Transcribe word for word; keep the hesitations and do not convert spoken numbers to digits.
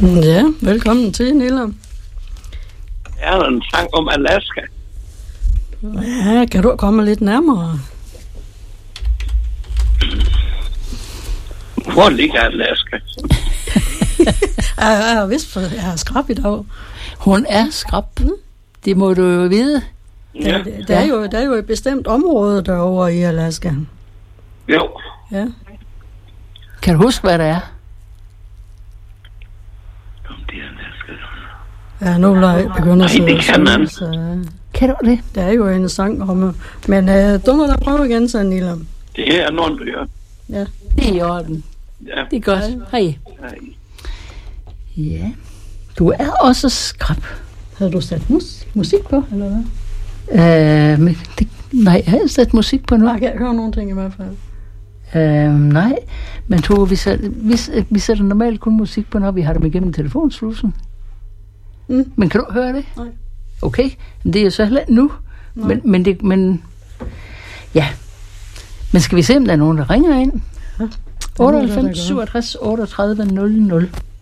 Ja, velkommen til, Nilla. Er der en sang om Alaska? Ja, kan du komme lidt nærmere? Hvor ligger Alaska? jeg har vist, for jeg har skrab i dag. Hun er skrab. Det må du jo vide. Ja. Der, der, der, er jo, der er jo et bestemt område derovre i Alaska. Jo. Ja. Kan du huske, hvad det er? Om det er Alaska. Ja, nu vil jeg begynde at Nej, det kan man. så, Kan du det? der er jo en sang om, men øh, du må da prøve igen, så Nilla. Det er nogen dyr. Ja. Det er i orden. Ja. Det er godt. Hej. Nej. Ja. Du er også skrab. Havde du sat mus- musik på, eller hvad? Øh, men det, nej, jeg har sat musik på nu. Jeg kan høre nogle ting i hvert fald. Øh, nej, men Tove, vi sætter, vi, vi sætter normalt kun musik på, når vi har dem igennem telefonslusen. Mm. Men kan du høre det? Nej. Okay, men det er jo så heller ikke nu. Men, men, det, men ja. Men skal vi se, om der er nogen, der ringer ind? Ja. otteoghalvfems syvogtres otteogtredive nul nul.